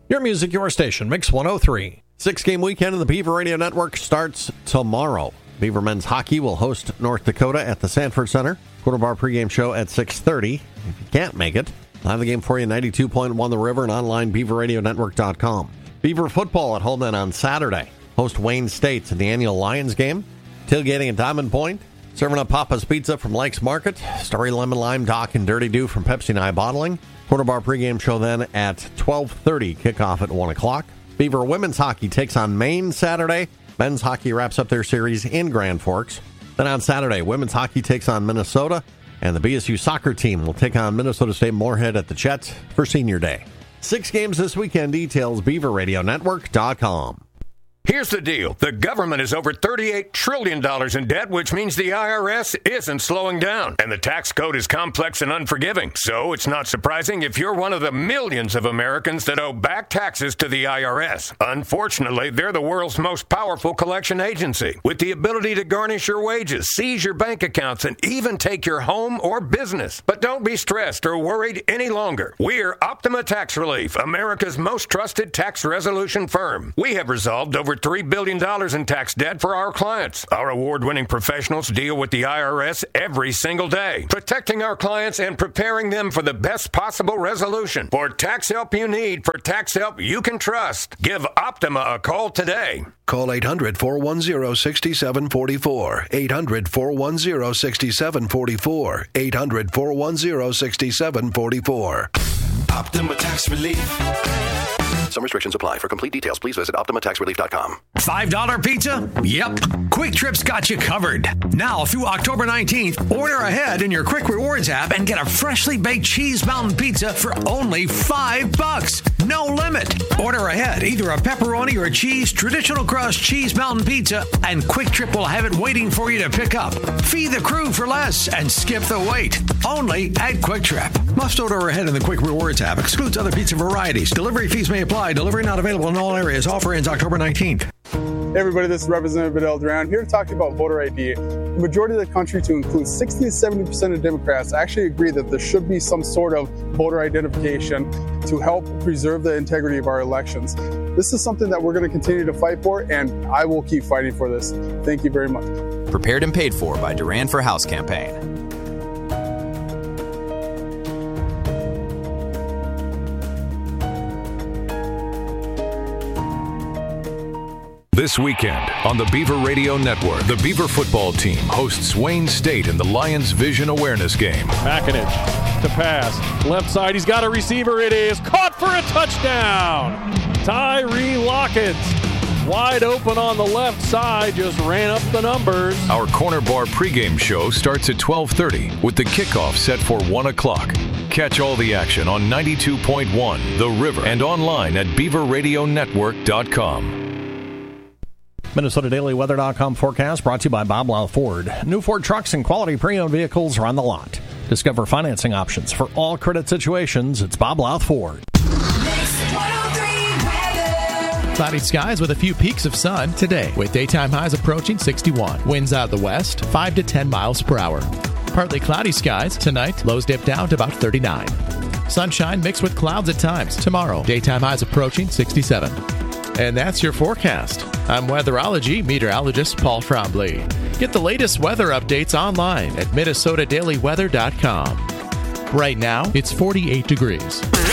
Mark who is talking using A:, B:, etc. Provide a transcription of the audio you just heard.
A: Your music, your station, Mix 103. 6-game weekend in the Beaver Radio Network starts tomorrow. Beaver men's hockey will host North Dakota at the Sanford Center. Quarter Bar pregame show at 6:30. If you can't make it, I'll have the game for you, 92.1 The River and online, BeaverRadioNetwork.com. Beaver football at Holden on Saturday. Host Wayne State in the annual Lions game. Tailgating at Diamond Point. Serving up Papa's Pizza from Lakes Market. Story Lemon Lime Dock and Dirty Dew from Pepsi and I Bottling. Quarter Bar pregame show then at 12:30. Kickoff at 1 o'clock. Beaver women's hockey takes on Maine Saturday. Men's hockey wraps up their series in Grand Forks. Then on Saturday, women's hockey takes on Minnesota. And the BSU soccer team will take on Minnesota State Moorhead at the Chet for Senior Day. 6 games this weekend. Details, BeaverRadioNetwork.com.
B: Here's the deal. The government is over $38 trillion in debt, which means the IRS isn't slowing down. And the tax code is complex and unforgiving. So it's not surprising if you're one of the millions of Americans that owe back taxes to the IRS. Unfortunately, they're the world's most powerful collection agency, with the ability to garnish your wages, seize your bank accounts, and even take your home or business. But don't be stressed or worried any longer. We're Optima Tax Relief, America's most trusted tax resolution firm. We have resolved over $3 billion in tax debt for our clients. Our award-winning professionals deal with the IRS every single day, protecting our clients and preparing them for the best possible resolution. For tax help you need, for tax help you can trust, give Optima a call today.
C: Call 800-410-6744. 800-410-6744. 800-410-6744.
D: Optima Tax Relief.
C: Some restrictions apply. For complete details, please visit OptimaTaxRelief.com.
E: $5 pizza? Yep. Quick Trip's got you covered. Now through October 19th, order ahead in your Quick Rewards app and get a freshly baked cheese mountain pizza for only $5. No limit. Order ahead, either a pepperoni or a cheese, traditional crust cheese mountain pizza, and Quick Trip will have it waiting for you to pick up. Feed the crew for less and skip the wait. Only at Quick Trip. Must order ahead in the Quick Rewards app. Excludes other pizza varieties. Delivery fees may apply. Delivery not available in all areas. Offer ends October 19th.
F: Hey everybody, this is Representative Vidal Duran here to talk to you about voter ID. The majority of the country, to include 60 to 70% of Democrats, actually agree that there should be some sort of voter identification to help preserve the integrity of our elections. This is something that we're going to continue to fight for, and I will keep fighting for this. Thank you very much.
G: Prepared and paid for by Duran for House campaign.
H: This weekend on the Beaver Radio Network, the Beaver football team hosts Wayne State in the Lions Vision Awareness Game.
I: McInich to pass. Left side, he's got a receiver. It is caught for a touchdown. Tyree Lockett, wide open on the left side, just ran up the numbers.
H: Our Corner Bar pregame show starts at 12:30 with the kickoff set for 1 o'clock. Catch all the action on 92.1 The River and online at BeaverRadioNetwork.com.
A: MinnesotaDailyWeather.com forecast brought to you by Bob Lau Ford. New Ford trucks and quality pre-owned vehicles are on the lot. Discover financing options for all credit situations. It's Bob Lau Ford.
J: Cloudy skies with a few peaks of sun today, with daytime highs approaching 61. Winds out of the west, 5 to 10 miles per hour. Partly cloudy skies tonight, lows dip down to about 39. Sunshine mixed with clouds at times tomorrow. Daytime highs approaching 67. And that's your forecast. I'm weatherology meteorologist Paul Frombley. Get the latest weather updates online at MinnesotaDailyWeather.com. Right now, it's 48 degrees.